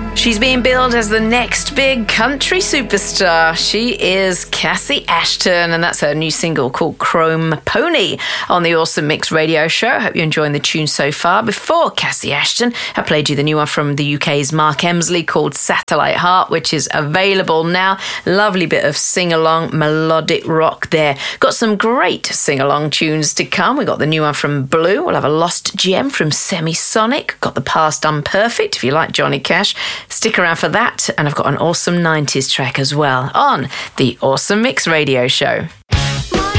She's being billed as the next big country superstar. She is Cassie Ashton, and that's her new single called Chrome Pony on the Awesome Mix radio show. Hope you're enjoying the tune so far. Before Cassie Ashton, I played you the new one from the UK's Mark Emsley called Satellite Heart, which is available now. Lovely bit of sing-along melodic rock there. Got some great sing-along tunes to come. We got the new one from Blue. We'll have a Lost Gem from Semisonic. Got The Past Unperfect, if you like Johnny Cash. Stick around for that, and I've got an awesome 90s track as well on the Awesome Mix radio show.